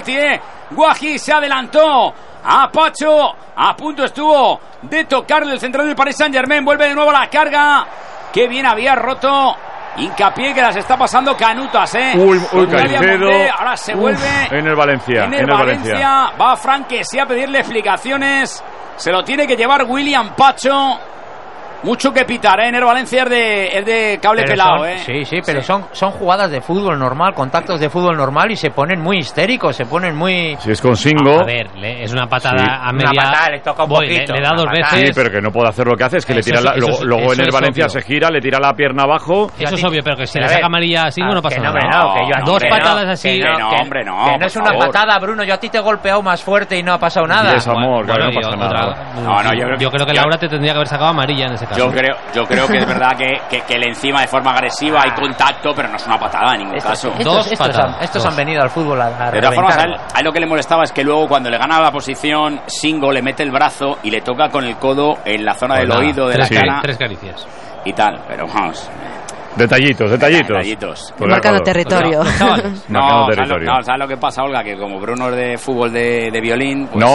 penalti, Guají se adelantó a Pacho, a punto estuvo de tocarle el central del Paris Saint-Germain. Vuelve de nuevo la carga. Qué bien había roto Hincapié, que las está pasando canutas, Uy, Caicedo. Ahora se vuelve en el Valencia. En el Valencia. Va Frank Kessie a pedirle explicaciones. Se lo tiene que llevar William Pacho. Mucho que pitar, en el Valencia es de cable pero pelado, Sí, pero son jugadas de fútbol normal, contactos de fútbol normal, y se ponen muy histéricos, se ponen muy... Si es con Singo... A ver, es una patada a media... Una patada, le toca un poquito. Le da dos veces... Sí, pero que no puede hacer lo que hace, es que le tira luego en el Valencia se gira, le tira la pierna abajo... Eso es obvio, pero que si le saca amarilla a Singo no pasa nada. Dos patadas así... Que no es una patada, Bruno, yo a ti te he golpeado más fuerte y no ha pasado nada. Es amor, no pasa nada. Yo creo que Laura te tendría que haber sacado amarilla en ese caso. Yo creo que es verdad que le encima de forma agresiva hay contacto, pero no es una patada en ningún caso. Estos han venido al fútbol a de todas formas, a él lo que le molestaba es que luego cuando le gana la posición, Singo le mete el brazo y le toca con el codo en la zona del oído, de la cara. 3 caricias. Y tal, pero vamos... Detallitos. Marcando territorio. No, ¿sabes lo que pasa, Olga? Que como Bruno es de fútbol de violín, pues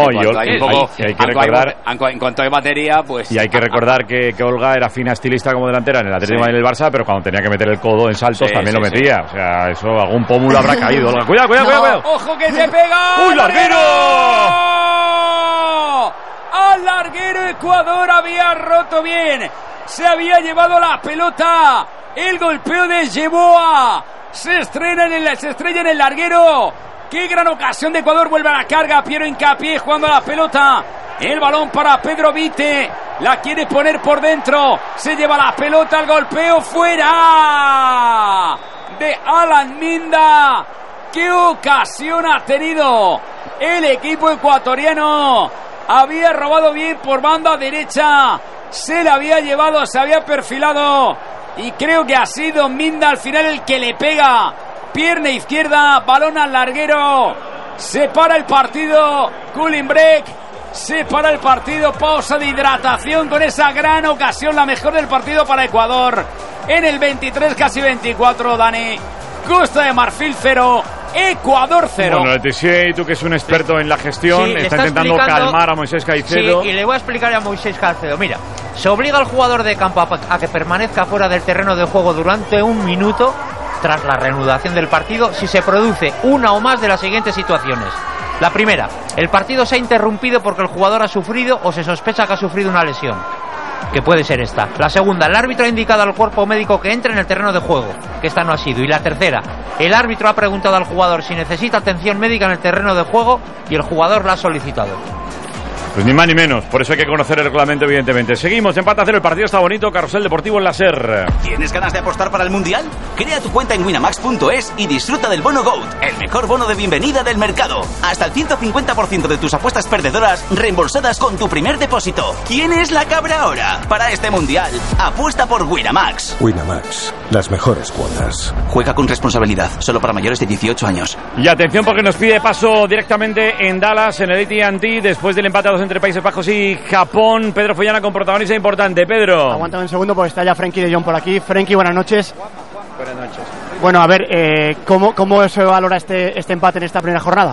en cuanto hay batería, pues... Y hay que recordar que Olga era fina estilista como delantera en el Atlético y en el Barça, pero cuando tenía que meter el codo en saltos también lo metía. O sea, eso, algún pómulo habrá caído, Olga. Cuidado. ¡Ojo que se pega! ¡Uy, larguero! Al larguero Ecuador había roto bien. Se había llevado la pelota. El golpeo de Yeboah se estrella en el larguero. Qué gran ocasión de Ecuador. Vuelve a la carga. Piero Hincapié jugando a la pelota. El balón para Pedro Vite. La quiere poner por dentro. Se lleva la pelota. El golpeo fuera de Alan Minda. Qué ocasión ha tenido el equipo ecuatoriano. Había robado bien por banda derecha. Se la había llevado. Se había perfilado. Y creo que ha sido Minda al final el que le pega. Pierna izquierda, balón al larguero. Se para el partido. Cooling break. Se para el partido. Pausa de hidratación con esa gran ocasión. La mejor del partido para Ecuador. En el 23, casi 24, Dani. Costa de Marfil 0. Ecuador 0. Bueno, Letizier, tú que es un experto en la gestión, está intentando calmar a Moisés Caicedo. Sí, y le voy a explicar a Moisés Caicedo. Mira, se obliga al jugador de campo a que permanezca fuera del terreno de juego durante 1 minuto tras la reanudación del partido si se produce una o más de las siguientes situaciones. La primera, el partido se ha interrumpido porque el jugador ha sufrido o se sospecha que ha sufrido una lesión, que puede ser esta. La segunda, el árbitro ha indicado al cuerpo médico que entre en el terreno de juego, que esta no ha sido. Y la tercera, el árbitro ha preguntado al jugador si necesita atención médica en el terreno de juego y el jugador la ha solicitado. Pues ni más ni menos, por eso hay que conocer el reglamento, evidentemente. Seguimos, empate a 0, el partido está bonito. Carrusel Deportivo en la SER. ¿Tienes ganas de apostar para el Mundial? Crea tu cuenta en winamax.es y disfruta del bono GOAT, el mejor bono de bienvenida del mercado. Hasta el 150% de tus apuestas perdedoras reembolsadas con tu primer depósito. ¿Quién es la cabra ahora? Para este Mundial, apuesta por Winamax. Winamax, las mejores cuotas. Juega con responsabilidad, solo para mayores de 18 años. Y atención porque nos pide paso directamente en Dallas, en el AT&T, después del empate a 2 entre Países Bajos y Japón. Pedro Follana con protagonista importante. Pedro. Aguántame un segundo porque está ya Frenkie de Jong por aquí. Frenkie, buenas noches. Buenas noches. Bueno, a ver, ¿cómo se valora este empate en esta primera jornada?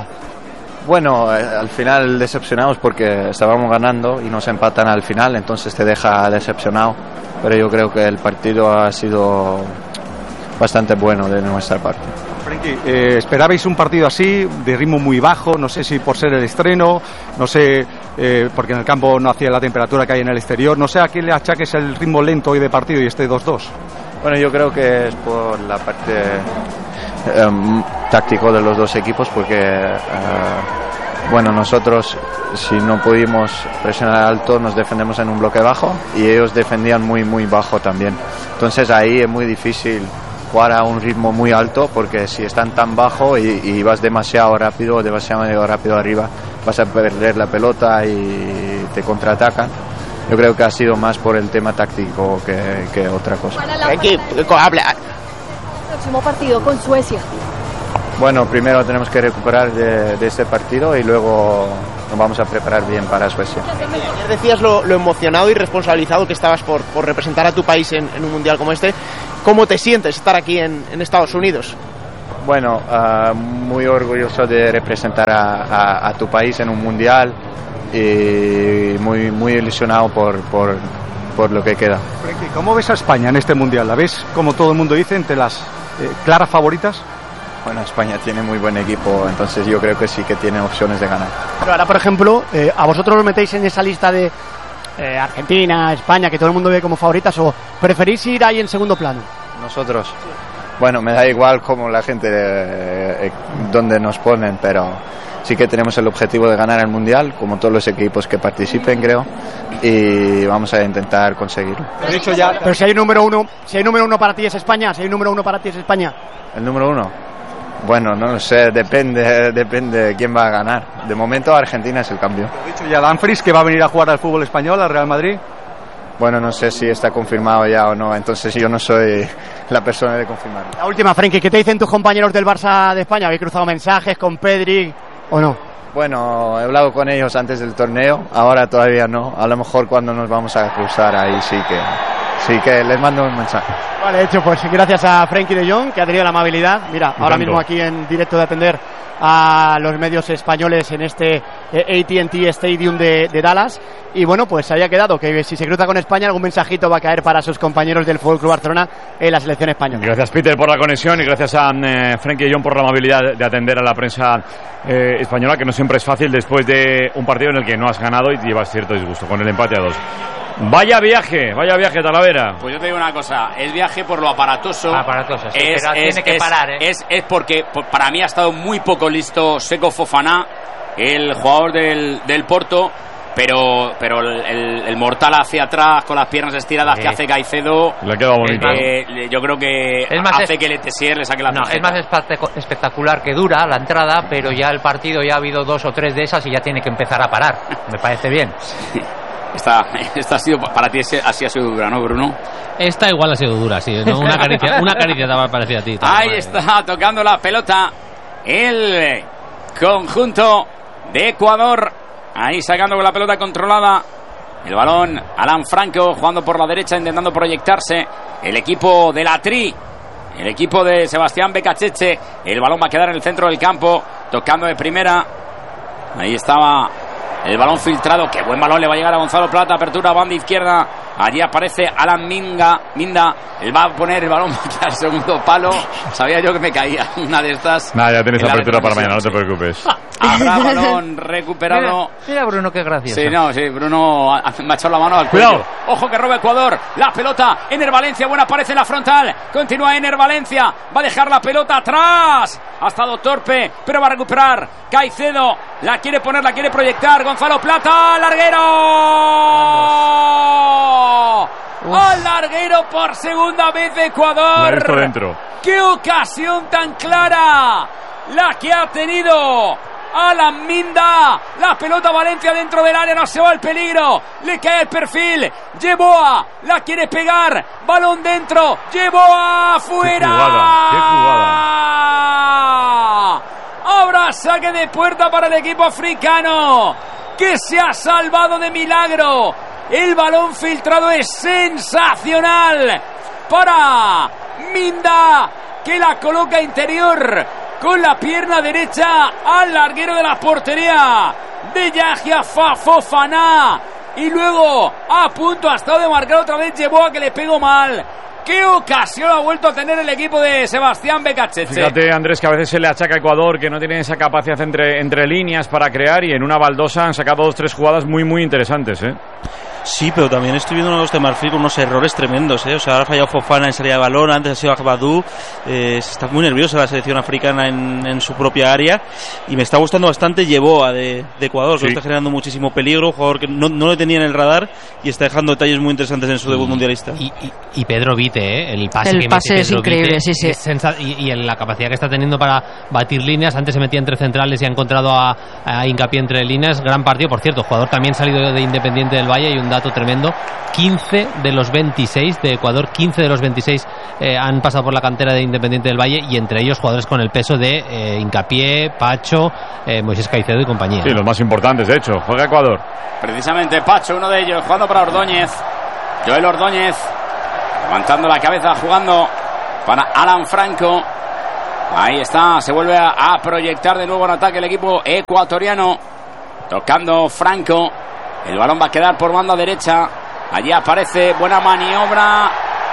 Bueno, al final decepcionados porque estábamos ganando y nos empatan al final, entonces te deja decepcionado. Pero yo creo que el partido ha sido bastante bueno de nuestra parte. Frenkie, ¿esperabais un partido así, de ritmo muy bajo? No sé si por ser el estreno, no sé, porque en el campo no hacía la temperatura que hay en el exterior. No sé a qué le achaques el ritmo lento hoy de partido y este 2-2. Bueno, yo creo que es por la parte táctico de los dos equipos, porque bueno, nosotros si no pudimos presionar alto nos defendemos en un bloque bajo y ellos defendían muy bajo también. Entonces ahí es muy difícil jugar a un ritmo muy alto, porque si están tan bajo y vas demasiado rápido arriba, vas a perder la pelota y te contraatacan. Yo creo que ha sido más por el tema táctico que otra cosa. Habla. Próximo partido con Suecia. Bueno, primero tenemos que recuperar de este partido y luego nos vamos a preparar bien para Suecia. Ayer decías lo emocionado y responsabilizado que estabas por representar a tu país en un mundial como este. ¿Cómo te sientes estar aquí en Estados Unidos? Bueno, muy orgulloso de representar a tu país en un mundial y muy ilusionado por lo que queda. ¿Cómo ves a España en este mundial? ¿La ves, como todo el mundo dice, entre las claras favoritas? Bueno, España tiene muy buen equipo, entonces yo creo que sí que tiene opciones de ganar. Pero ahora, por ejemplo, ¿a vosotros os metéis en esa lista de Argentina, España, que todo el mundo ve como favoritas, o preferís ir ahí en segundo plano? Nosotros, bueno, me da igual como la gente donde nos ponen, pero sí que tenemos el objetivo de ganar el mundial, como todos los equipos que participen, creo, y vamos a intentar conseguirlo. Pero si hay un número uno para ti es España, si hay un número uno para ti es España. ¿El número uno? Bueno, no lo sé, depende de quién va a ganar. De momento Argentina es el cambio. ¿Has dicho ya Dumfries que va a venir a jugar al fútbol español, al Real Madrid? Bueno, no sé si está confirmado ya o no, entonces yo no soy la persona de confirmarlo. La última, Frenkie, ¿qué te dicen tus compañeros del Barça de España? ¿Habéis cruzado mensajes con Pedri o no? Bueno, he hablado con ellos antes del torneo, ahora todavía no. A lo mejor cuando nos vamos a cruzar ahí sí que les mando un mensaje. Vale, hecho, pues gracias a Frenkie de Jong, que ha tenido la amabilidad, mira, ahora mismo aquí en directo, de atender a los medios españoles en este AT&T Stadium de Dallas. Y bueno, pues había quedado que si se cruza con España, algún mensajito va a caer para sus compañeros del Fútbol Club Barcelona en la selección española. Gracias, Peter, por la conexión, y gracias a Frenkie de Jong por la amabilidad de atender a la prensa española, que no siempre es fácil después de un partido en el que no has ganado y llevas cierto disgusto con el empate a 2. Vaya viaje, Talavera. Pues yo te digo una cosa, es viaje por lo aparatoso. Aparatoso, sí, pero tiene que parar, ¿eh? Es porque para mí ha estado muy poco listo Seko Fofana, el jugador del Porto, pero el mortal hacia atrás con las piernas estiradas que hace Caicedo, le ha quedado bonito. Yo creo que hace que Letessier le saque la tarjeta. Es más espectacular que dura la entrada, pero ya el partido ya ha habido 2 o 3 de esas y ya tiene que empezar a parar. Me parece bien. Esta ha sido para ti, así ha sido dura, ¿no, Bruno? Esta igual ha sido dura, sí, ¿no? Una caricia te ha parecido a ti. Ahí está, tocando la pelota el conjunto de Ecuador, ahí sacando con la pelota controlada el balón. Alan Franco jugando por la derecha, intentando proyectarse el equipo de la Tri, el equipo de Sebastián Becacheche. El balón va a quedar en el centro del campo, tocando de primera. Ahí estaba el balón filtrado, qué buen balón le va a llegar a Gonzalo Plata, apertura, banda izquierda, allí aparece Alan Minda, él va a poner el balón al segundo palo, sabía yo que me caía una de estas. Nada, ya tienes apertura para mañana, no te preocupes. Habrá balón recuperado. Mira Bruno, qué gracioso. Sí, Bruno me ha echado la mano al cuello. Cuidado. Ojo que roba Ecuador, la pelota, Ener Valencia, buena, aparece en la frontal, continúa Ener Valencia, va a dejar la pelota atrás, ha estado torpe, pero va a recuperar Caicedo, la quiere poner, la quiere proyectar, Gonzalo Plata, larguero. Al larguero por segunda vez de Ecuador. Dentro. ¡Qué ocasión tan clara la que ha tenido Alan Minda! La pelota Valencia dentro del área, no se va al peligro, le cae el perfil, Yeboah la quiere pegar, balón dentro, Yeboah fuera. ¡Qué jugada! Ahora saque de puerta para el equipo africano, que se ha salvado de milagro. El balón filtrado es sensacional para Minda, que la coloca interior con la pierna derecha al larguero de la portería de Yahya Fofana, y luego a punto ha estado de marcar otra vez Yeboah, que le pegó mal. ¡Qué ocasión ha vuelto a tener el equipo de Sebastián Becacheche! Fíjate, Andrés, que a veces se le achaca a Ecuador que no tiene esa capacidad entre líneas para crear, y en una baldosa han sacado 2 o 3 jugadas muy interesantes, ¿eh? Sí, pero también estoy viendo unos de Marfil con unos errores tremendos, ¿eh? O sea, ahora ha fallado Fofana en salida de balón, antes ha sido Agbadou. Está muy nerviosa la selección africana en su propia área, y me está gustando bastante Yeboah de Ecuador, que está generando muchísimo peligro, un jugador que no le tenía en el radar y está dejando detalles muy interesantes en su debut mundialista. Y Pedro Vite, el pase es increíble, Vite, sí. Y la capacidad que está teniendo para batir líneas. Antes se metía entre centrales y ha encontrado a Hincapié entre líneas. Gran partido, por cierto, jugador también salido de Independiente del Valle, y un dato tremendo: 15 de los 26 de Ecuador, 15 de los 26 han pasado por la cantera de Independiente del Valle, y entre ellos jugadores con el peso de Hincapié, Pacho, Moisés Caicedo y compañía. Sí, los más importantes, de hecho. Juega Ecuador. Precisamente Pacho, uno de ellos, jugando para Ordóñez. Joel Ordóñez levantando la cabeza, jugando para Alan Franco. Ahí está, se vuelve a proyectar de nuevo en ataque el equipo ecuatoriano. Tocando Franco. El balón va a quedar por banda derecha. Allí aparece, buena maniobra.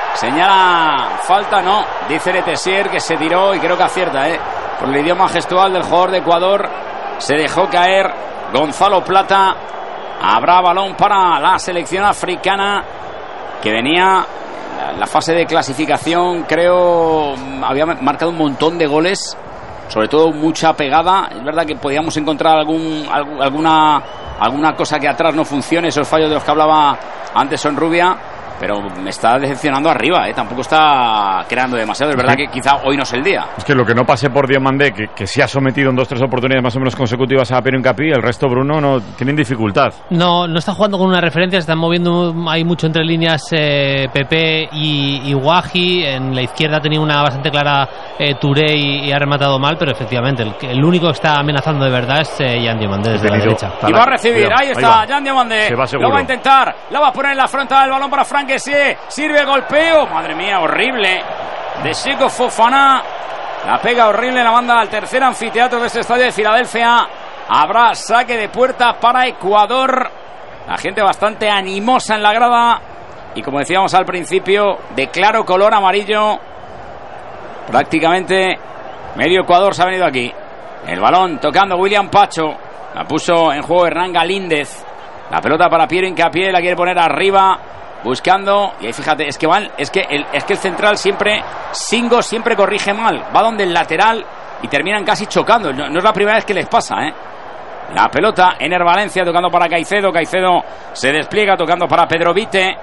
Señala falta, no. Dice Letessier que se tiró y creo que acierta, por el idioma gestual del jugador de Ecuador. Se dejó caer Gonzalo Plata. Habrá balón para la selección africana, que venía en la fase de clasificación, creo, había marcado un montón de goles, sobre todo mucha pegada. Es verdad que podíamos encontrar alguna cosa que atrás no funcione, esos fallos de los que hablaba antes Sonrubia, pero me está decepcionando arriba, tampoco está creando demasiado. Es verdad que quizá hoy no es el día. Es que lo que no pase por Diomandé, que sí ha sometido en 2-3 oportunidades más o menos consecutivas a Piero Hincapié, el resto, Bruno, no tienen dificultad. No está jugando con una referencia, se están moviendo, hay mucho entre líneas Pepe y Guaji. En la izquierda tenía una bastante clara Touré y ha rematado mal, pero efectivamente el único que está amenazando de verdad es Jan Diomandé desde la derecha. Y va a recibir, ahí está Jan Diomandé, lo va a intentar, la va a poner en la frontal del balón para Frank. Sirve el golpeo, madre mía, horrible, de Seko Fofana. La pega horrible en la banda al tercer anfiteatro de este estadio de Filadelfia. Habrá saque de puerta para Ecuador. La gente bastante animosa en la grada. Y como decíamos al principio, de claro color amarillo. Prácticamente medio Ecuador se ha venido aquí. El balón tocando William Pacho. La puso en juego Hernán Galíndez. La pelota para Piero Hincapié, la quiere poner arriba. Buscando, y ahí fíjate, es que el central siempre, Singo siempre corrige mal, va donde el lateral y terminan casi chocando. No es la primera vez que les pasa, La pelota, Ener Valencia tocando para Caicedo se despliega tocando para Pedro Vite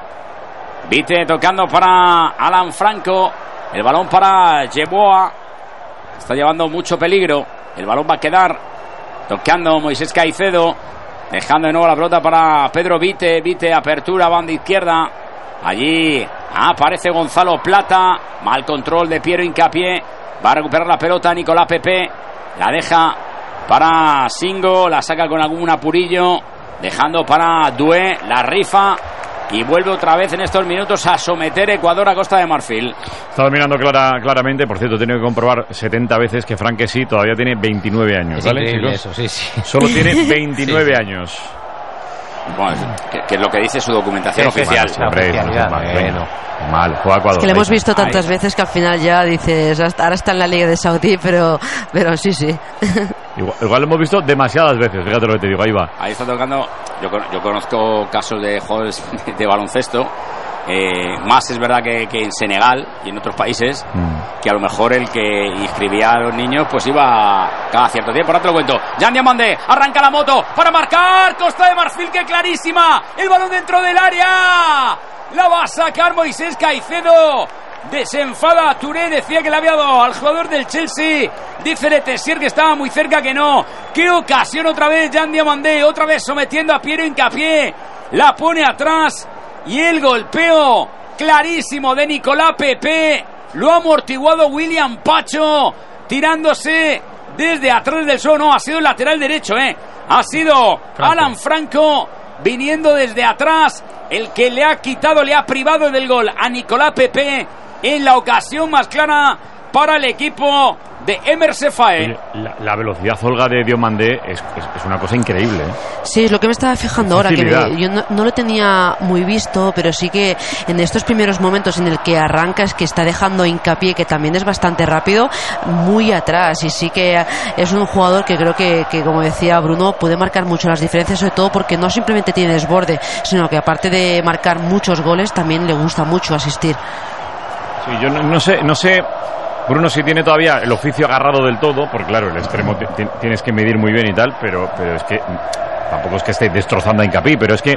tocando para Alan Franco, el balón para Yeboah, está llevando mucho peligro, el balón va a quedar tocando Moisés Caicedo. Dejando de nuevo la pelota para Pedro Vite, apertura, banda izquierda. Allí aparece Gonzalo Plata. Mal control de Piero Hincapié. Va a recuperar la pelota Nicolás Pepe. La deja para Singo. La saca con algún apurillo. Dejando para Doué. La rifa. Y vuelve otra vez en estos minutos a someter Ecuador a Costa de Marfil. Estaba mirando claramente, por cierto, he tenido que comprobar 70 veces que Frank Kessie todavía tiene 29 años. Es ¿vale, increíble chicos? Eso, sí. Solo tiene 29 años. Bueno, que es lo que dice su documentación oficial. Mal, juega Ecuador. Es que le hemos visto tantas veces que al final ya dices, ahora está en la Liga de Saudí, pero sí. Igual lo hemos visto demasiadas veces, fíjate lo que te digo, ahí va. Ahí está tocando, yo conozco casos de jugadores de baloncesto, más es verdad que en Senegal y en otros países, que a lo mejor el que inscribía a los niños pues iba cada cierto tiempo. Ahora te lo cuento. Jan Diomandé arranca la moto para marcar. Costa de Marfil, que clarísima, el balón dentro del área, la va a sacar Moisés Caicedo. Desenfada Touré, decía que le había dado al jugador del Chelsea. Dice Letessier que estaba muy cerca, que no. Qué ocasión otra vez Jan Diomandé, otra vez sometiendo a Piero Hincapié. La pone atrás y el golpeo clarísimo de Nicolás Pepe lo ha amortiguado William Pacho, tirándose desde atrás del suelo. No, ha sido el lateral derecho, ha sido Alan Franco viniendo desde atrás, el que le ha quitado, le ha privado del gol a Nicolás Pepe en la ocasión más clara para el equipo de Emer Sefae. La velocidad, Olga, de Diomandé es una cosa increíble. Sí, es lo que me estaba fijando ahora, que yo no lo tenía muy visto, pero sí que en estos primeros momentos en el que arranca es que está dejando Hincapié, que también es bastante rápido, muy atrás, y sí que es un jugador que creo que como decía Bruno, puede marcar mucho las diferencias, sobre todo porque no simplemente tiene desborde, sino que aparte de marcar muchos goles, también le gusta mucho asistir. Sí, yo no sé Bruno si tiene todavía el oficio agarrado del todo, porque claro, el extremo tienes que medir muy bien y tal, pero es que tampoco es que esté destrozando a Hincapié, pero es que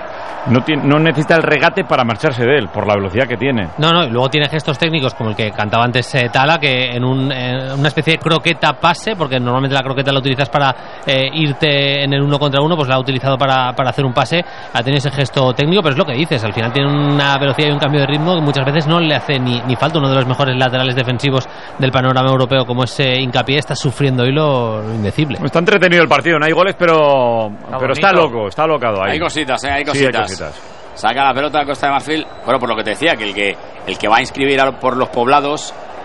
no necesita el regate para marcharse de él, por la velocidad que tiene. No, y luego tiene gestos técnicos como el que cantaba antes Tala, que en una especie de croqueta pase, porque normalmente la croqueta la utilizas para irte en el 1 contra 1, pues la ha utilizado para hacer un pase, ha tenido ese gesto técnico, pero es lo que dices, al final tiene una velocidad y un cambio de ritmo que muchas veces no le hace ni falta. Uno de los mejores laterales defensivos del panorama europeo como es Hincapié está sufriendo hoy lo indecible. Está entretenido el partido, no hay goles, pero está loco, está alocado ahí. Hay cositas, hay cositas. Sí, hay cositas. Saca la pelota a Costa de Marfil. Bueno, por lo que te decía, que el que va a inscribir por los poblados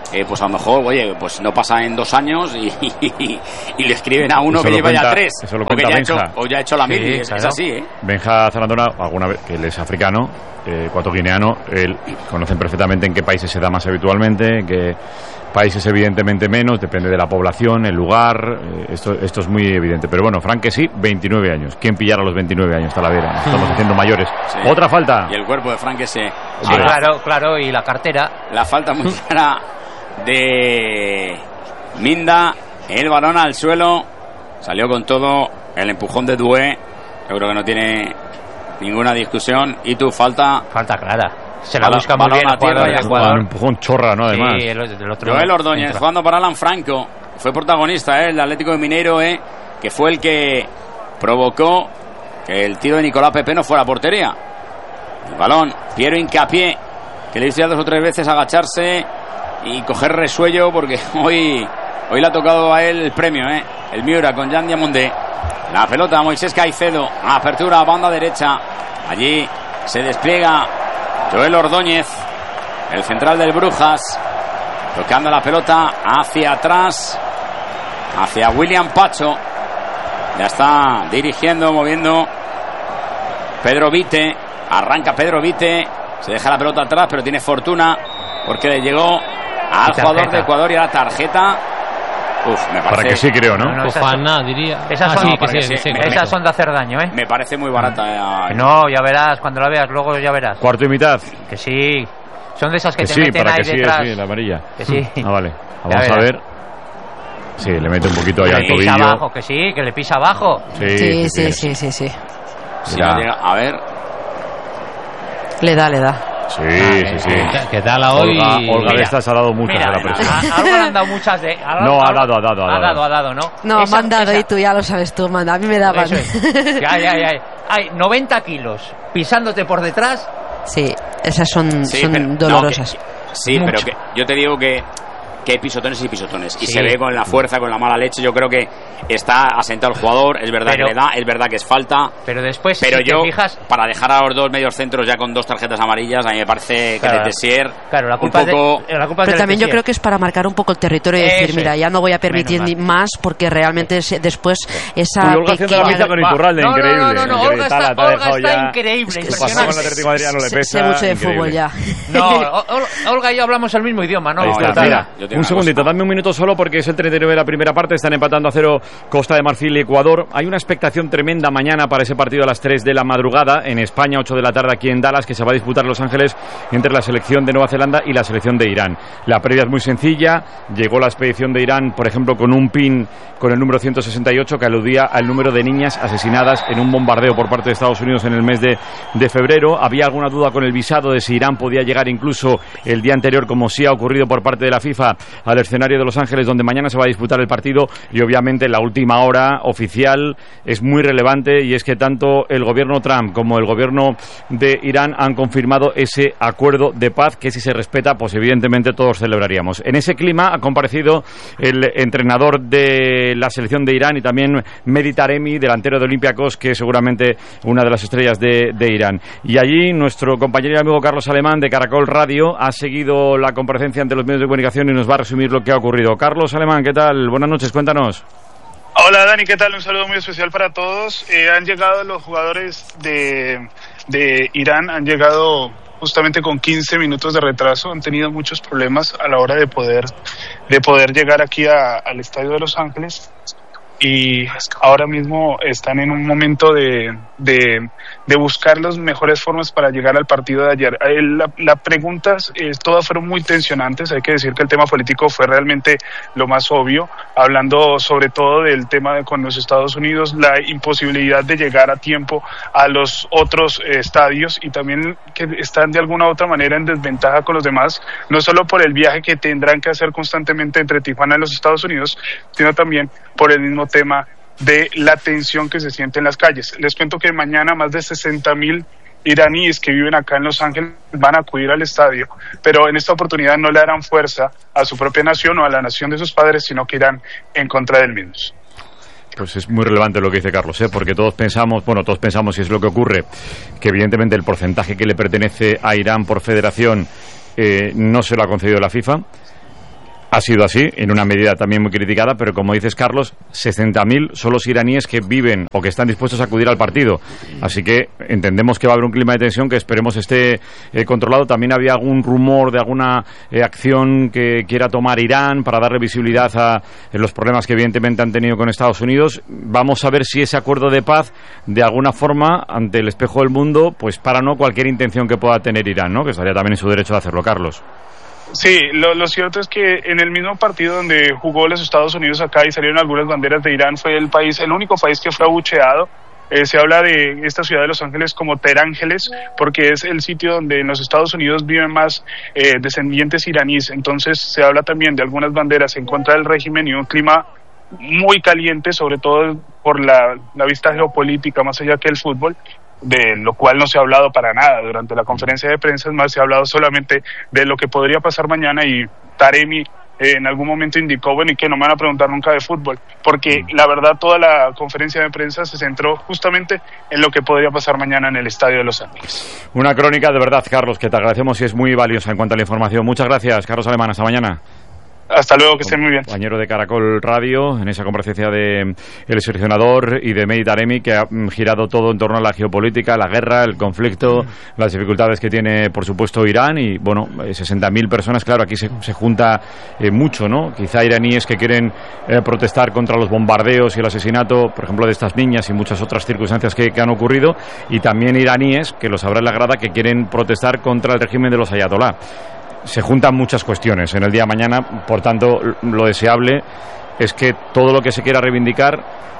pues a lo mejor, oye, pues no pasa en 2 años y le escriben a uno que lleva ya 3 o que ya ha hecho la mili. Es así, ¿eh? Benja Zarandona, alguna vez, que él es africano, ecuatoguineano, él conocen perfectamente en qué países se da más habitualmente, en qué países evidentemente menos, depende de la población, el lugar, esto es muy evidente. Pero bueno, Frank que sí, 29 años. ¿Quién pillara a los 29 años? Talavera, estamos haciendo mayores. Sí. Otra falta. Y el cuerpo de Frank que se... Sí, claro, y la cartera. La falta muy clara de Minda, el balón al suelo, salió con todo, el empujón de Doué, yo creo que no tiene ninguna discusión. Y tu falta clara, se la busca muy bien a tierra, un empujón chorra, ¿no? Además, sí, el otro Joel Ordóñez jugando para Alan Franco, fue protagonista, el Atlético de Mineiro, que fue el que provocó que el tiro de Nicolás Pepe no fuera a portería. El balón, Piero Hincapié, que le hizo ya 2 o 3 veces agacharse y coger resuello, porque hoy le ha tocado a él el premio, el Miura con Jan Diamondé. La pelota, Moisés Caicedo, apertura, banda derecha, allí se despliega Joel Ordóñez, el central del Brujas, tocando la pelota hacia atrás, hacia William Pacho, ya está dirigiendo, moviendo Pedro Vite, arranca Pedro Vite, se deja la pelota atrás, pero tiene fortuna porque le llegó al jugador de Ecuador y a la tarjeta. Me parece... Para que sí, creo, ¿no? Fofana, diría. Esas son de hacer daño, ¿eh? Me parece muy barata. No, ya verás, cuando la veas, luego ya verás. Cuarto y mitad. Que sí. Son de esas que te sí, meten para ahí que detrás. Sí, la amarilla. Que sí. Vale. Vamos a ver. Sí, le mete un poquito ahí al tobillo. Le pisa abajo, que sí, que le pisa abajo. Sí. A ver. Le da. Sí. ¿Qué tal hoy? Olga de estas ha dado muchas a la presión. Algo le han dado muchas de... No, ha dado, ¿no? No, me han dado y tú ya lo sabes tú, manda. A mí me daban. Hay 90 kilos pisándote por detrás. Sí, esas son dolorosas. Pero que yo te digo que hay pisotones y pisotones. Y se ve con la fuerza, con la mala leche. Yo creo que está asentado el jugador. Es verdad que le da, es verdad que es falta. Pero después, si te fijas, para dejar a los 2 medios centros ya con 2 tarjetas amarillas, a mí me parece que de Tessier. Claro, la culpa pero también yo creo que es para marcar un poco el territorio y decir, mira, ya no voy a permitir ni más, porque realmente después esa Olga pequeña... con Iturralde, increíble. No, Olga está increíble. Impresionante. Sé mucho de fútbol ya. No, Olga y yo hablamos el mismo idioma, ¿no? Un segundito, dame un minuto solo porque es el 39 de la primera parte, están empatando a 0 Costa de Marfil y Ecuador. Hay una expectación tremenda mañana para ese partido a las 3 de la madrugada en España, 8 de la tarde aquí en Dallas, que se va a disputar en Los Ángeles entre la selección de Nueva Zelanda y la selección de Irán. La previa es muy sencilla, llegó la expedición de Irán, por ejemplo, con un pin con el número 168 que aludía al número de niñas asesinadas en un bombardeo por parte de Estados Unidos en el mes de febrero. Había alguna duda con el visado de si Irán podía llegar incluso el día anterior, como sí ha ocurrido por parte de la FIFA, al escenario de Los Ángeles, donde mañana se va a disputar el partido. Y obviamente la última hora oficial es muy relevante, y es que tanto el gobierno Trump como el gobierno de Irán han confirmado ese acuerdo de paz que, si se respeta, pues evidentemente todos celebraríamos. En ese clima ha comparecido el entrenador de la selección de Irán y también Mehdi Taremi, delantero de Olympiacos, que es seguramente una de las estrellas de Irán. Y allí nuestro compañero y amigo Carlos Alemán de Caracol Radio ha seguido la comparecencia ante los medios de comunicación y nos va a resumir lo que ha ocurrido. Carlos Alemán, ¿qué tal? Buenas noches, cuéntanos. Hola Dani, ¿qué tal? Un saludo muy especial para todos. Han llegado los jugadores de Irán, han llegado justamente con 15 minutos de retraso, han tenido muchos problemas a la hora de poder llegar aquí al estadio de Los Ángeles, y ahora mismo están en un momento de buscar las mejores formas para llegar al partido de ayer. Las preguntas todas fueron muy tensionantes. Hay que decir que el tema político fue realmente lo más obvio, hablando sobre todo del tema con los Estados Unidos, la imposibilidad de llegar a tiempo a los otros estadios, y también que están de alguna u otra manera en desventaja con los demás, no solo por el viaje que tendrán que hacer constantemente entre Tijuana y los Estados Unidos, sino también por el mismo tema de la tensión que se siente en las calles. Les cuento que mañana más de 60,000 iraníes que viven acá en Los Ángeles van a acudir al estadio, pero en esta oportunidad no le darán fuerza a su propia nación o a la nación de sus padres, sino que irán en contra del mismo. Pues es muy relevante lo que dice Carlos, porque todos pensamos, y es lo que ocurre, que evidentemente el porcentaje que le pertenece a Irán por federación no se lo ha concedido la FIFA. Ha sido así, en una medida también muy criticada, pero como dices, Carlos, 60.000 son los iraníes que viven o que están dispuestos a acudir al partido. Así que entendemos que va a haber un clima de tensión que esperemos esté controlado. También había algún rumor de alguna acción que quiera tomar Irán para darle visibilidad a los problemas que evidentemente han tenido con Estados Unidos. Vamos a ver si ese acuerdo de paz, de alguna forma, ante el espejo del mundo, pues para no cualquier intención que pueda tener Irán, ¿no? Que estaría también en su derecho de hacerlo, Carlos. Sí, lo cierto es que en el mismo partido donde jugó los Estados Unidos acá y salieron algunas banderas de Irán, fue el único país que fue abucheado. Se habla de esta ciudad de Los Ángeles como Terángeles, porque es el sitio donde en los Estados Unidos viven más descendientes iraníes. Entonces se habla también de algunas banderas en contra del régimen y un clima muy caliente, sobre todo por la vista geopolítica, más allá que el fútbol, de lo cual no se ha hablado para nada durante la conferencia de prensa. Es más, se ha hablado solamente de lo que podría pasar mañana, y Taremi en algún momento indicó, bueno, y que no me van a preguntar nunca de fútbol, porque la verdad toda la conferencia de prensa se centró justamente en lo que podría pasar mañana en el Estadio de Los Ángeles. Una crónica de verdad, Carlos, que te agradecemos y es muy valiosa en cuanto a la información. Muchas gracias, Carlos Alemán, hasta mañana. Hasta luego, que estén muy bien. Compañero de Caracol Radio, en esa comparecencia de el seleccionador y de Mehdi Taremi, que ha girado todo en torno a la geopolítica, la guerra, el conflicto, las dificultades que tiene, por supuesto, Irán. Y bueno, 60.000 personas, claro, aquí se junta mucho, ¿no? Quizá iraníes que quieren protestar contra los bombardeos y el asesinato, por ejemplo, de estas niñas y muchas otras circunstancias que han ocurrido, y también iraníes, que los habrá en la grada, que quieren protestar contra el régimen de los ayatolá. Se juntan muchas cuestiones en el día de mañana, por tanto, lo deseable es que todo lo que se quiera reivindicar,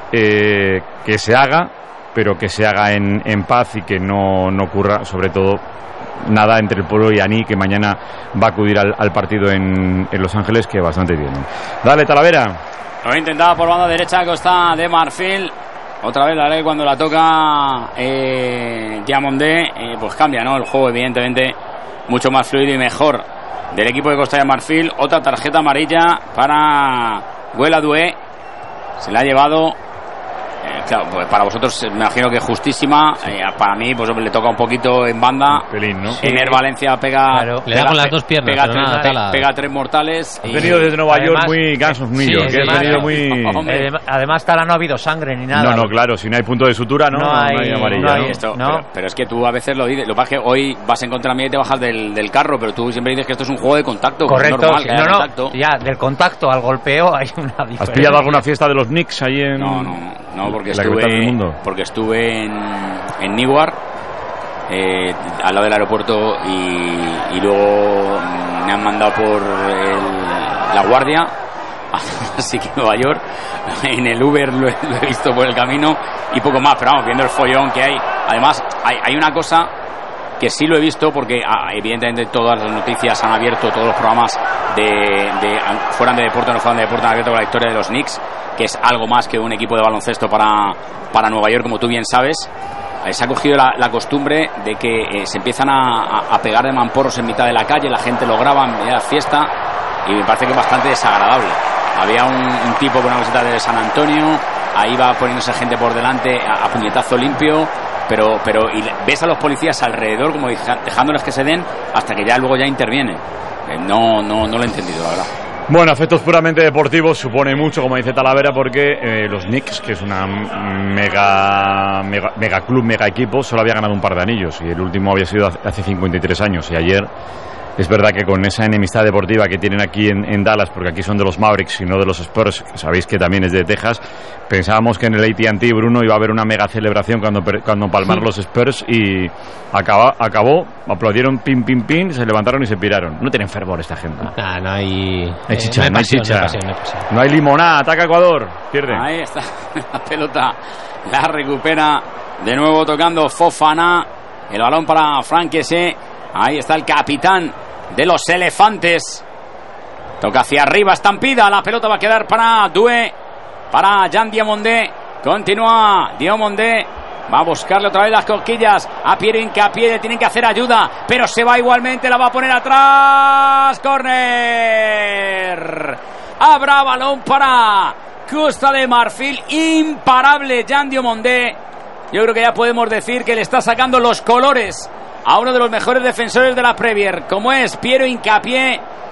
que se haga, pero que se haga en paz y que no ocurra, sobre todo, nada entre el pueblo iraní, que mañana va a acudir al partido en Los Ángeles, que bastante bien. Dale, Talavera. Lo intentaba por banda derecha Costa de Marfil. Otra vez la ley cuando la toca Diamondé, pues cambia, ¿no? El juego, evidentemente, mucho más fluido y mejor del equipo de Costa de Marfil. Otra tarjeta amarilla para Guela Doué. Se la ha llevado. Claro, pues para vosotros me imagino que justísima. Para mí, pues le toca un poquito en banda. Un pelín, ¿no? Ener Valencia pega. Claro. Le da con las dos piernas. Pega tres mortales. Ha venido desde Nueva York muy gansos, Además, Tala, no ha habido sangre ni nada. No, claro, si no hay punto de sutura, no hay amarilla. No hay esto, ¿no? Pero es que tú a veces lo dices. Lo que pasa es que hoy vas en contra mía y te bajas del carro, pero tú siempre dices que esto es un juego de contacto. Correcto, es normal que haya contacto. Ya, del contacto al golpeo hay una diferencia. ¿Has pillado alguna fiesta de los Knicks ahí en...? No, porque estuve en Newark, al lado del aeropuerto, y luego me han mandado por la guardia, así que Nueva York, en el Uber lo he visto por el camino y poco más, pero vamos, viendo el follón que hay. Además, hay una cosa que sí lo he visto, porque evidentemente todas las noticias han abierto, todos los programas fueran de deporte o no fueran de deporte, han abierto con la historia de los Knicks, que es algo más que un equipo de baloncesto para Nueva York, como tú bien sabes. Se ha cogido la costumbre de que se empiezan a pegar de mamporros en mitad de la calle, la gente lo graba en media fiesta, y me parece que es bastante desagradable. Había un tipo con una camiseta de San Antonio, ahí va poniéndose gente por delante a puñetazo limpio, pero y ves a los policías alrededor como dejándoles que se den hasta que ya luego intervienen. No lo he entendido, la verdad. Bueno, efectos puramente deportivos supone mucho, como dice Talavera, porque los Knicks, que es una mega club, mega equipo, solo había ganado un par de anillos, y el último había sido hace 53 años, y ayer es verdad que con esa enemistad deportiva que tienen aquí en Dallas, porque aquí son de los Mavericks y no de los Spurs, que sabéis que también es de Texas, pensábamos que en el AT&T, Bruno, iba a haber una mega celebración cuando palmaron los Spurs, y acabó, aplaudieron, pin, se levantaron y se piraron. No tienen fervor esta gente. No hay chicha, no hay chicha. No hay limonada, ataca Ecuador, pierde. Ahí está la pelota, la recupera de nuevo tocando Fofana, el balón para Frank Kessie. Ahí está el capitán de los Elefantes. Toca hacia arriba, estampida. La pelota va a quedar para Doué, para Jean Diamondé. Continúa Diamondé. Va a buscarle otra vez las cosquillas a Piero Hincapié. Tienen que hacer ayuda, pero se va igualmente. La va a poner atrás. Corner. Habrá balón para Costa de Marfil. Imparable Jean Diamondé. Yo creo que ya podemos decir que le está sacando los colores a uno de los mejores defensores de la Premier, como es Piero Hincapié.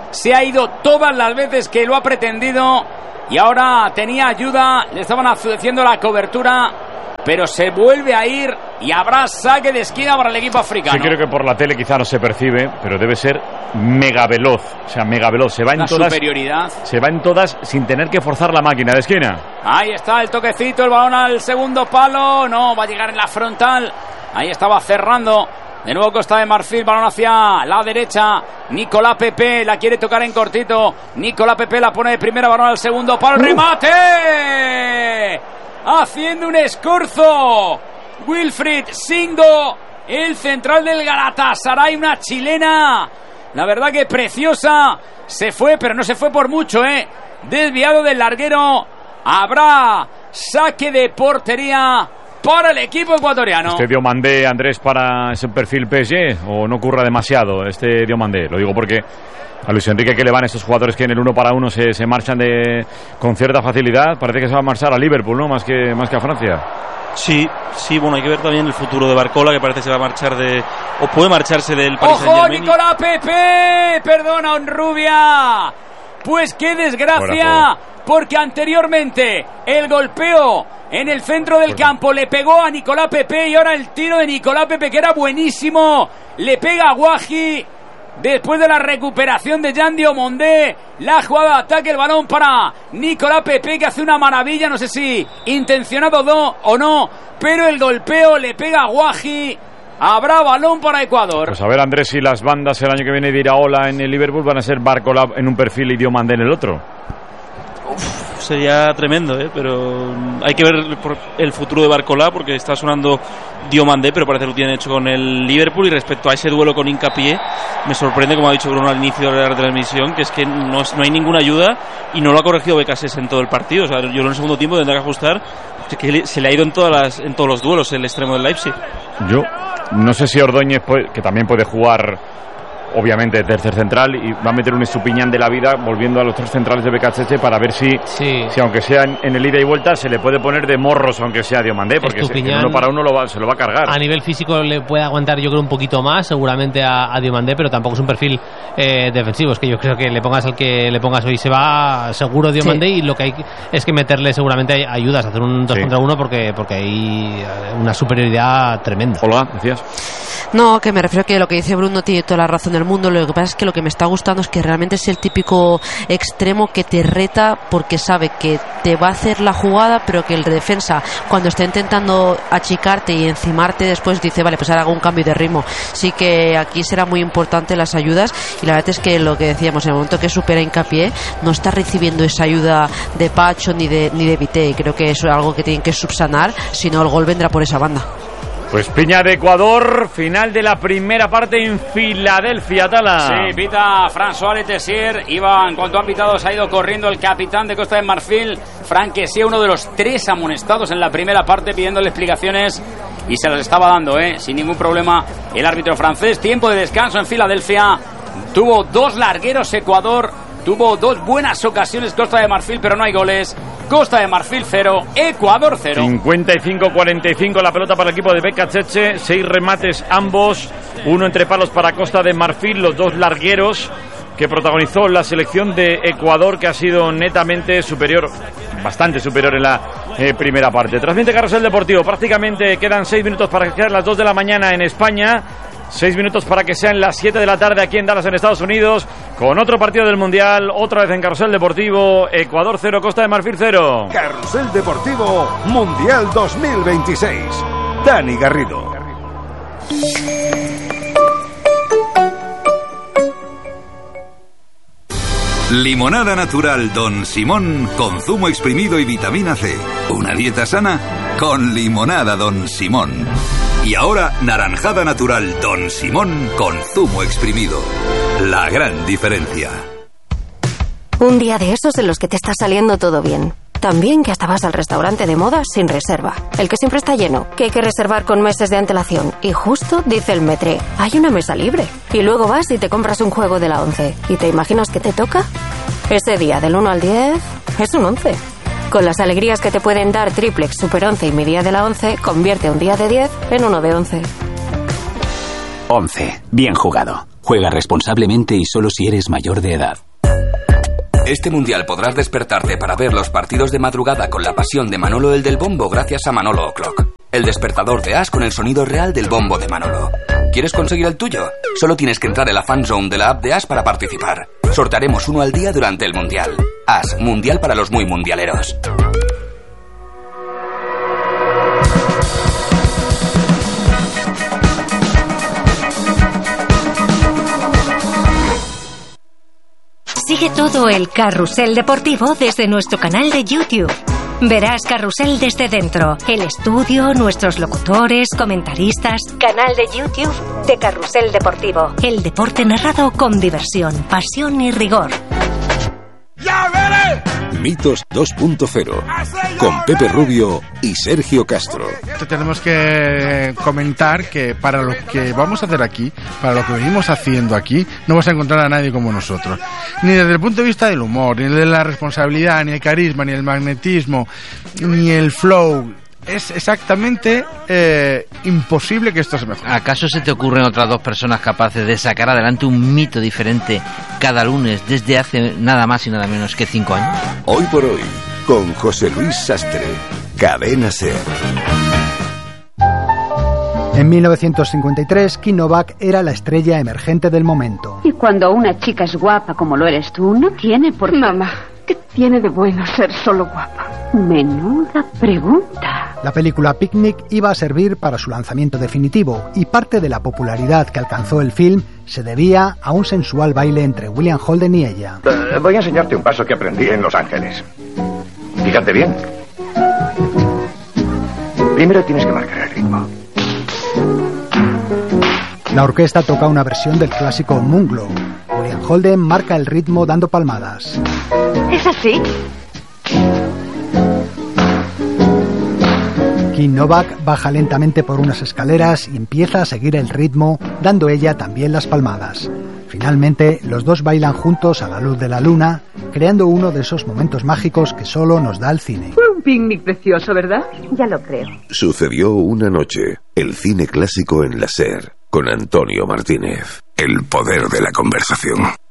se ha ido todas las veces que lo ha pretendido y ahora tenía ayuda, le estaban haciendo la cobertura, pero se vuelve a ir y habrá saque de esquina para el equipo africano. Sí, creo que por la tele quizá no se percibe, pero debe ser mega veloz, o sea, mega veloz, se va en todas, superioridad. Se va en todas sin tener que forzar la máquina de esquina. Ahí está el toquecito, el balón al segundo palo, no, va a llegar en la frontal, ahí estaba cerrando. De nuevo Costa de Marfil, balón hacia la derecha. Nicolás Pepe la quiere tocar en cortito. Nicolás Pepe la pone de primera, balón al segundo palo. ¡Remate! Haciendo un escorzo. Wilfried Singo, el central del Galatasaray, una chilena. La verdad que preciosa. Se fue, pero no se fue por mucho, desviado del larguero. Habrá saque de portería para el equipo ecuatoriano. ¿Este Diomandé, Andrés, para ese perfil PSG o no ocurra demasiado este Diomandé? Lo digo porque a Luis Enrique que le van estos jugadores que en el 1 para 1 se marchan con cierta facilidad. Parece que se va a marchar a Liverpool, ¿no? Más que a Francia. Sí, bueno, hay que ver también el futuro de Barcola, que parece que se va a marchar o puede marcharse del Paris Saint-Germain. ¡Ojo, Nicolás Pepe! Perdona, Honrubia. Pues qué desgracia, porque anteriormente el golpeo en el centro del campo le pegó a Nicolás Pepe y ahora el tiro de Nicolás Pepe, que era buenísimo, le pega a Guaji. Después de la recuperación de Jan Diomandé, la jugada de ataque, el balón para Nicolás Pepe, que hace una maravilla, no sé si intencionado o no, pero el golpeo le pega a Guaji. Habrá balón para Ecuador. Pues a ver, Andrés, si las bandas el año que viene de Iraola en el Liverpool van a ser Barcola en un perfil y Diomandé en el otro. Sería tremendo, pero hay que ver el futuro de Barcola, porque está sonando Diomandé, pero parece que lo tienen hecho con el Liverpool. Y respecto a ese duelo con Hincapié, me sorprende, como ha dicho Bruno al inicio de la transmisión, que es que no hay ninguna ayuda y no lo ha corregido Becasés en todo el partido. O sea, yo en el segundo tiempo tendrá que ajustar, que se le ha ido en todos los duelos el extremo del Leipzig. Yo no sé si Ordóñez, que también puede jugar obviamente tercer central, y va a meter un Estupiñán de la vida volviendo a los tres centrales de Becasese para ver si aunque sea en el ida y vuelta se le puede poner de morros aunque sea Diomandé, porque en 1 para 1 se lo va a cargar. A nivel físico le puede aguantar, yo creo, un poquito más seguramente a Diomandé, pero tampoco es un perfil defensivo. Es que yo creo que le pongas al que le pongas hoy se va seguro Diomandé, y lo que hay es que meterle seguramente ayudas a hacer un 2 contra 1 porque hay una superioridad tremenda. Hola, decías. No, que me refiero a que lo que dice Bruno tiene toda la razón del mundo. Lo que pasa es que lo que me está gustando es que realmente es el típico extremo que te reta porque sabe que te va a hacer la jugada, pero que el defensa, cuando está intentando achicarte y encimarte, después dice, vale, pues ahora hago un cambio de ritmo. Sí que aquí será muy importante las ayudas, y la verdad es que lo que decíamos, en el momento que supera Hincapié, no está recibiendo esa ayuda de Pacho ni de Vité, y creo que eso es algo que tienen que subsanar, si no el gol vendrá por esa banda. Pues piña de Ecuador, final de la primera parte en Filadelfia, Tala. Sí, pita François Letessier. En cuanto ha pitado, se ha ido corriendo el capitán de Costa de Marfil, Franck Kessié, uno de los 3 amonestados en la primera parte, pidiéndole explicaciones, y se las estaba dando, sin ningún problema el árbitro francés. Tiempo de descanso en Filadelfia. Tuvo 2 largueros Ecuador, tuvo 2 buenas ocasiones Costa de Marfil, pero no hay goles. Costa de Marfil 0, Ecuador 0. 55-45 la pelota para el equipo de Becasese, 6 remates ambos, 1 entre palos para Costa de Marfil, los 2 largueros que protagonizó la selección de Ecuador, que ha sido netamente superior, bastante superior en la primera parte. Transmite Carrusel Deportivo, prácticamente quedan 6 minutos para que sean las 2 de la mañana en España. 6 minutos para que sean las 7 de la tarde aquí en Dallas, en Estados Unidos, con otro partido del Mundial, otra vez en Carrusel Deportivo. Ecuador 0, Costa de Marfil 0. Carrusel Deportivo Mundial 2026. Dani Garrido. Limonada natural Don Simón con zumo exprimido y vitamina C. Una dieta sana con limonada Don Simón. Y ahora, naranjada natural Don Simón con zumo exprimido. La gran diferencia. Un día de esos en los que te está saliendo todo bien. También que hasta vas al restaurante de moda sin reserva. El que siempre está lleno, que hay que reservar con meses de antelación. Y justo dice el Metre, hay una mesa libre. Y luego vas y te compras un juego de la 11. ¿Y te imaginas que te toca? Ese día del 1 al 10 es un 11. Con las alegrías que te pueden dar Triplex, Super 11 y mi día de la 11, convierte un día de 10 en uno de 11. 11. Bien jugado. Juega responsablemente y solo si eres mayor de edad. Este mundial podrás despertarte para ver los partidos de madrugada con la pasión de Manolo el del bombo gracias a Manolo O'Clock. El despertador de As con el sonido real del bombo de Manolo. ¿Quieres conseguir el tuyo? Solo tienes que entrar en la fanzone de la app de As para participar. Sortearemos uno al día durante el mundial. As, mundial para los muy mundialeros. Sigue todo el carrusel deportivo desde nuestro canal de YouTube. Verás Carrusel desde dentro, el estudio, nuestros locutores, comentaristas. Canal de YouTube de Carrusel Deportivo. El deporte narrado con diversión, pasión y rigor. ¡Ya veré! Mitos 2.0 con Pepe Rubio y Sergio Castro. Tenemos que comentar que para lo que vamos a hacer aquí, para lo que venimos haciendo aquí, no vas a encontrar a nadie como nosotros. Ni desde el punto de vista del humor, ni de la responsabilidad, ni el carisma, ni el magnetismo, ni el flow. Es exactamente imposible que esto se mejore. ¿Acaso se te ocurren otras dos personas capaces de sacar adelante un mito diferente cada lunes desde hace nada más y nada menos que 5 años? Hoy por hoy, con José Luis Sastre, Cadena SER. En 1953, Kim Novak era la estrella emergente del momento. Y cuando una chica es guapa como lo eres tú, no tiene por qué... Mamá, ¿qué tiene de bueno ser solo guapa? Menuda pregunta. La película Picnic iba a servir para su lanzamiento definitivo y parte de la popularidad que alcanzó el film se debía a un sensual baile entre William Holden y ella. Voy a enseñarte un paso que aprendí en Los Ángeles. Fíjate bien. Primero tienes que marcar el ritmo. La orquesta toca una versión del clásico Moonglow. William Holden marca el ritmo dando palmadas. ¿Es así? Kim Novak baja lentamente por unas escaleras y empieza a seguir el ritmo, dando ella también las palmadas. Finalmente, los dos bailan juntos a la luz de la luna, creando uno de esos momentos mágicos que solo nos da el cine. Fue un picnic precioso, ¿verdad? Ya lo creo. Sucedió una noche, el cine clásico en la SER, con Antonio Martínez. El poder de la conversación.